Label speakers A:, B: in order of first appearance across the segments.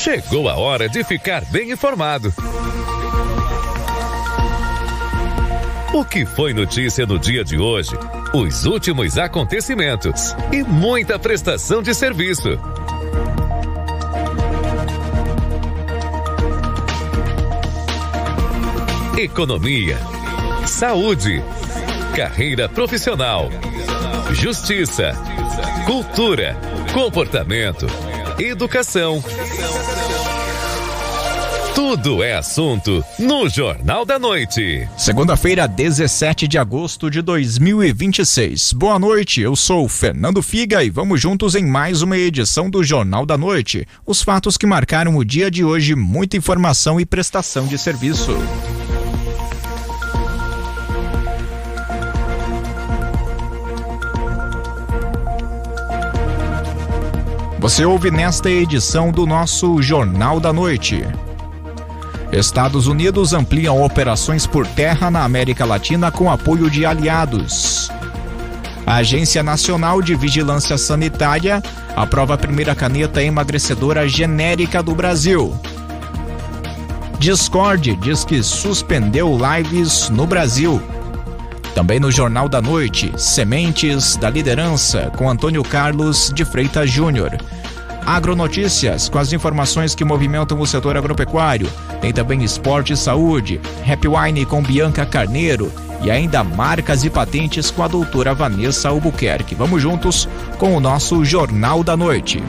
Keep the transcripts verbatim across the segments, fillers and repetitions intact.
A: Chegou a hora de ficar bem informado. O que foi notícia no dia de hoje? Os últimos acontecimentos e muita prestação de serviço. Economia, saúde, carreira profissional, justiça, cultura, comportamento, educação. Tudo é assunto no Jornal da Noite.
B: Segunda-feira, dezessete de agosto de dois mil e vinte e seis. Boa noite, eu sou Fernando Figa e vamos juntos em mais uma edição do Jornal da Noite. Os fatos que marcaram o dia de hoje, muita informação e prestação de serviço. Você ouve nesta edição do nosso Jornal da Noite. Estados Unidos ampliam operações por terra na América Latina com apoio de aliados. A Agência Nacional de Vigilância Sanitária aprova a primeira caneta emagrecedora genérica do Brasil. Discord diz que suspendeu lives no Brasil. Também no Jornal da Noite, Sementes da Liderança, com Antônio Carlos de Freitas Júnior. Agronotícias, com as informações que movimentam o setor agropecuário. Tem também Esporte e Saúde, Happy Wine com Bianca Carneiro e ainda marcas e patentes com a doutora Vanessa Albuquerque. Vamos juntos com o nosso Jornal da Noite.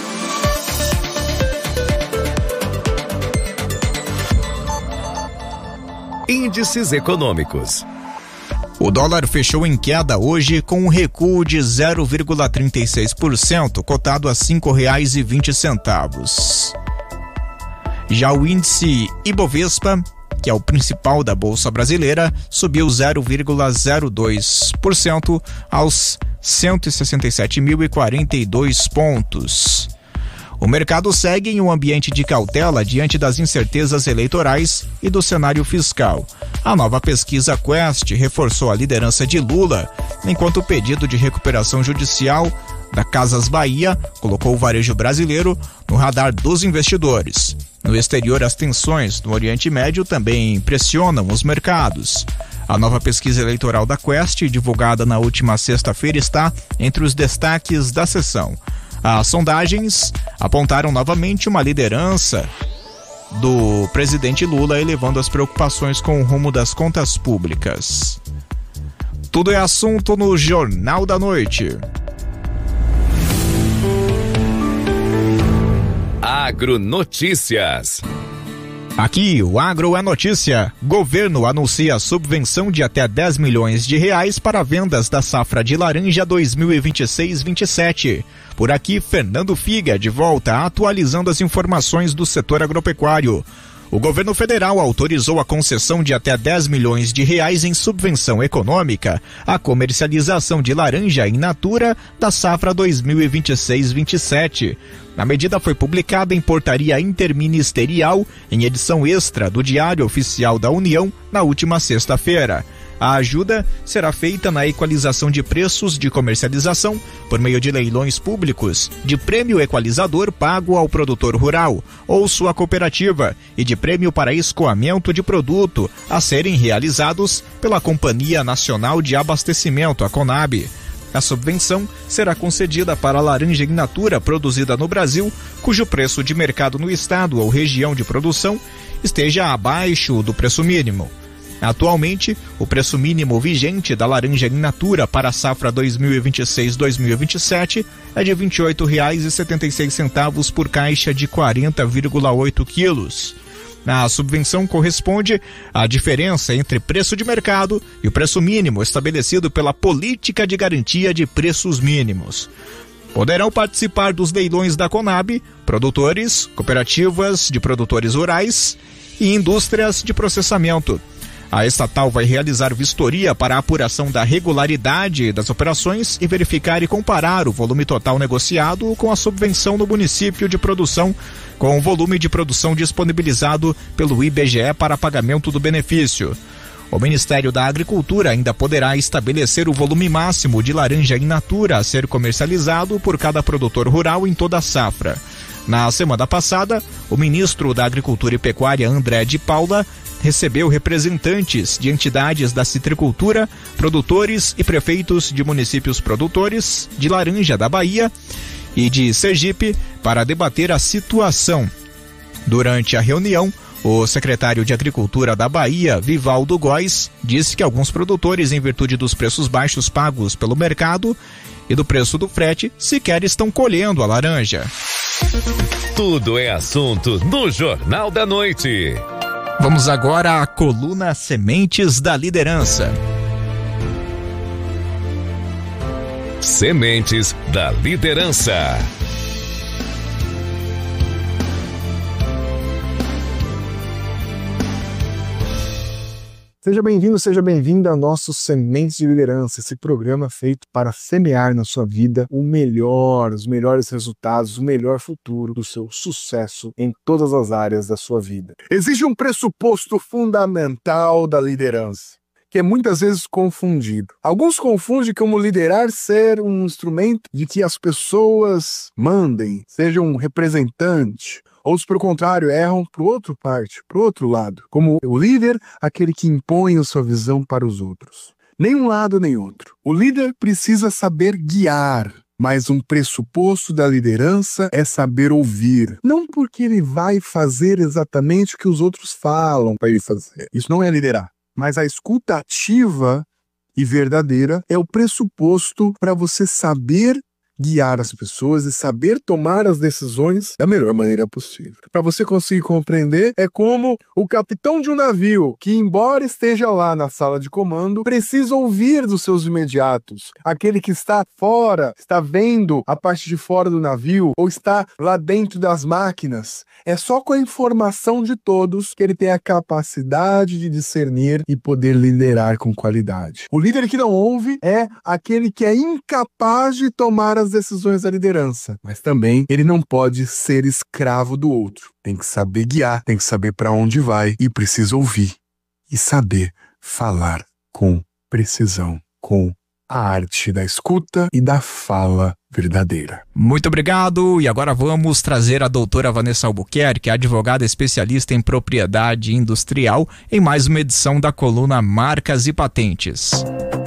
A: Índices econômicos.
B: O dólar fechou em queda hoje com um recuo de zero vírgula trinta e seis por cento, cotado a cinco reais e vinte centavos. Já o índice Ibovespa, que é o principal da Bolsa Brasileira, subiu zero vírgula zero dois por cento aos cento e sessenta e sete mil e quarenta e dois pontos. O mercado segue em um ambiente de cautela diante das incertezas eleitorais e do cenário fiscal. A nova pesquisa Quest reforçou a liderança de Lula, enquanto o pedido de recuperação judicial da Casas Bahia colocou o varejo brasileiro no radar dos investidores. No exterior, as tensões no Oriente Médio também pressionam os mercados. A nova pesquisa eleitoral da Quest, divulgada na última sexta-feira, está entre os destaques da sessão. As sondagens apontaram novamente uma liderança do presidente Lula, elevando as preocupações com o rumo das contas públicas. Tudo é assunto no Jornal da Noite.
A: Agronotícias.
B: Aqui, o Agro é Notícia. Governo anuncia subvenção de até dez milhões de reais para vendas da safra de laranja dois mil e vinte e seis vinte e sete. Por aqui, Fernando Figa, de volta, atualizando as informações do setor agropecuário. O governo federal autorizou a concessão de até dez milhões de reais em subvenção econômica à comercialização de laranja in natura da safra dois mil e vinte e seis vinte e sete. A medida foi publicada em portaria interministerial em edição extra do Diário Oficial da União na última sexta-feira. A ajuda será feita na equalização de preços de comercialização por meio de leilões públicos, de prêmio equalizador pago ao produtor rural ou sua cooperativa e de prêmio para escoamento de produto a serem realizados pela Companhia Nacional de Abastecimento, a Conab. A subvenção será concedida para a laranja in natura produzida no Brasil, cujo preço de mercado no estado ou região de produção esteja abaixo do preço mínimo. Atualmente, o preço mínimo vigente da laranja in natura para a safra dois mil e vinte e seis dois mil e vinte e sete é de vinte e oito reais e setenta e seis centavos por caixa de quarenta vírgula oito quilos. A subvenção corresponde à diferença entre preço de mercado e o preço mínimo estabelecido pela Política de Garantia de Preços Mínimos. Poderão participar dos leilões da Conab produtores, cooperativas de produtores rurais e indústrias de processamento. A estatal vai realizar vistoria para a apuração da regularidade das operações e verificar e comparar o volume total negociado com a subvenção no município de produção, com o volume de produção disponibilizado pelo I B G E para pagamento do benefício. O Ministério da Agricultura ainda poderá estabelecer o volume máximo de laranja in natura a ser comercializado por cada produtor rural em toda a safra. Na semana passada, o ministro da Agricultura e Pecuária, André de Paula, recebeu representantes de entidades da citricultura, produtores e prefeitos de municípios produtores de laranja da Bahia e de Sergipe para debater a situação. Durante a reunião, o secretário de Agricultura da Bahia, Vivaldo Góes, disse que alguns produtores, em virtude dos preços baixos pagos pelo mercado e do preço do frete, sequer estão colhendo a laranja.
A: Tudo é assunto no Jornal da Noite.
B: Vamos agora à coluna Sementes da Liderança.
A: Sementes da Liderança.
C: Seja bem-vindo, seja bem-vinda a nosso Sementes de Liderança, esse programa feito para semear na sua vida o melhor, os melhores resultados, o melhor futuro do seu sucesso em todas as áreas da sua vida. Existe um pressuposto fundamental da liderança, que é muitas vezes confundido. Alguns confundem como liderar ser um instrumento de que as pessoas mandem, seja um representante. Outros, pelo contrário, erram para o outro parte, para o outro lado. Como o líder, aquele que impõe a sua visão para os outros. Nem um lado, nem outro. O líder precisa saber guiar, mas um pressuposto da liderança é saber ouvir. Não porque ele vai fazer exatamente o que os outros falam para ele fazer. Isso não é liderar. Mas a escuta ativa e verdadeira é o pressuposto para você saber guiar as pessoas e saber tomar as decisões da melhor maneira possível. Para você conseguir compreender, é como o capitão de um navio que, embora esteja lá na sala de comando, precisa ouvir dos seus imediatos. Aquele que está fora, está vendo a parte de fora do navio ou está lá dentro das máquinas. É só com a informação de todos que ele tem a capacidade de discernir e poder liderar com qualidade. O líder que não ouve é aquele que é incapaz de tomar as decisões da liderança, mas também ele não pode ser escravo do outro. Tem que saber guiar, tem que saber para onde vai e precisa ouvir e saber falar com precisão, com a arte da escuta e da fala verdadeira.
B: Muito obrigado, e agora vamos trazer a doutora Vanessa Albuquerque, advogada especialista em propriedade industrial, em mais uma edição da coluna Marcas e Patentes.